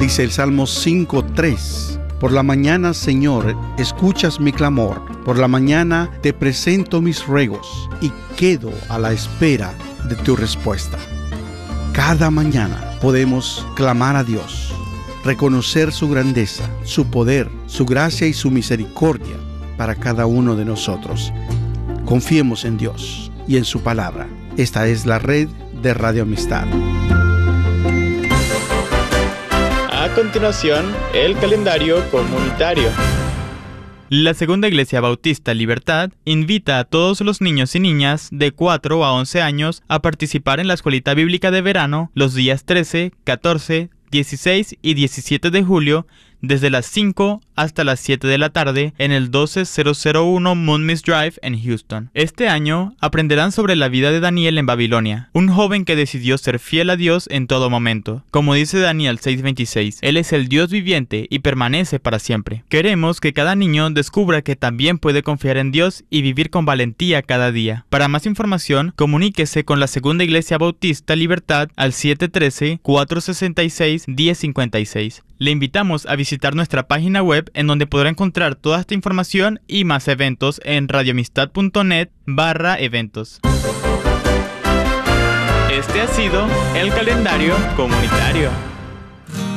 Dice el Salmo 5:3. Por la mañana, Señor, escuchas mi clamor. Por la mañana te presento mis ruegos y quedo a la espera de tu respuesta. Cada mañana podemos clamar a Dios, reconocer su grandeza, su poder, su gracia y su misericordia para cada uno de nosotros. Confiemos en Dios y en su palabra. Esta es la red de Radio Amistad. A continuación, el calendario comunitario. La Segunda Iglesia Bautista Libertad invita a todos los niños y niñas de 4 a 11 años a participar en la escuelita bíblica de verano los días 13, 14, 16 y 17 de julio desde las 5 hasta las 7 de la tarde en el 12001 Monmouth Drive en Houston. Este año aprenderán sobre la vida de Daniel en Babilonia, un joven que decidió ser fiel a Dios en todo momento. Como dice Daniel 6:26, Él es el Dios viviente y permanece para siempre. Queremos que cada niño descubra que también puede confiar en Dios y vivir con valentía cada día. Para más información, comuníquese con la Segunda Iglesia Bautista Libertad al 713-466-1056. Le invitamos a visitar nuestra página web en donde podrá encontrar toda esta información y más eventos en radioamistad.net/eventos. Este ha sido el calendario comunitario.